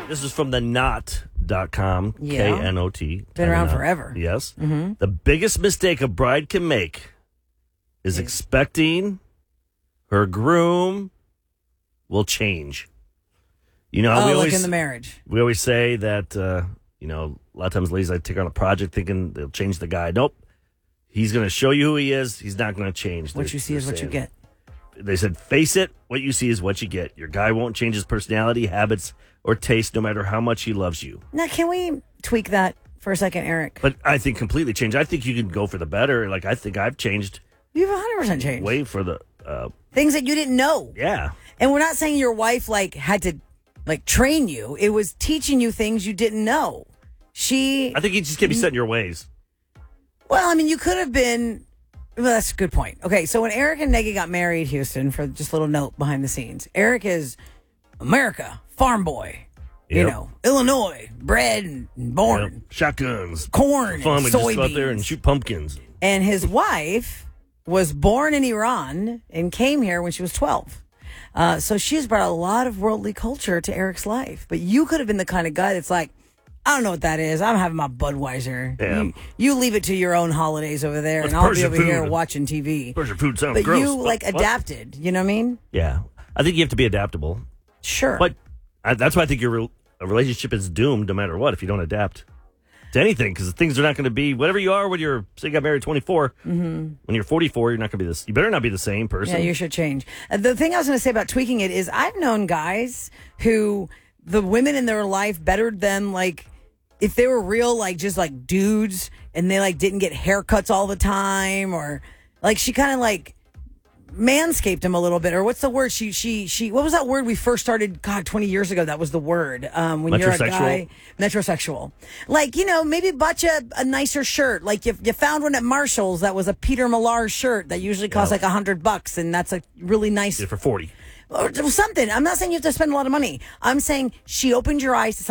This is from the knot.com. Yeah. K-N-O-T. Been around forever. Yes. Mm-hmm. The biggest mistake a bride can make is expecting her groom will change. You know, like in the marriage. We always say that, a lot of times ladies like take on a project thinking they'll change the guy. Nope. He's going to show you who he is. He's not going to change. What you see is what you get. They said, face it, what you see is what you get. Your guy won't change his personality, habits, or taste no matter how much he loves you. Now, can we tweak that for a second, Eric? But I think completely change. I think you can go for the better. Like, I think I've changed. You've 100% changed. Way for the... things that you didn't know. Yeah. And we're not saying your wife, had to, train you. It was teaching you things you didn't know. I think you just can't be set in your ways. Well, I mean, you could have been... Well, that's a good point. Okay, so when Eric and Negi got married, Houston, for just a little note behind the scenes, Eric is America, farm boy, Illinois, bred and born. Yep. Shotguns. Corn, fun. We just go out soybeans. there and shoot pumpkins. And his wife was born in Iran and came here when she was 12. So she's brought a lot of worldly culture to Eric's life. But you could have been the kind of guy that's like, I don't know what that is. I'm having my Budweiser. Yeah. You leave it to your own holidays over there, What's and I'll be Persian over food? here watching TV. Persian food sounds but gross. you adapted. You know what I mean? Yeah. I think you have to be adaptable. Sure. But that's why I think a relationship is doomed no matter what if you don't adapt to anything, because things are not going to be whatever you are when you're, say you got married at 24. Mm-hmm. When you're 44, you're not going to be this. You better not be the same person. Yeah, you should change. The thing I was going to say about tweaking it is I've known guys who the women in their life bettered them, if they were real, just dudes and they didn't get haircuts all the time, or she kind of manscaped him a little bit, or what's the word? She what was that word we first started? God, 20 years ago, that was the word. When you're a guy, metrosexual. Maybe bought you a nicer shirt. You found one at Marshall's that was a Peter Millar shirt that usually costs $100, and that's a really nice. For 40. Or something. I'm not saying you have to spend a lot of money. I'm saying she opened your eyes to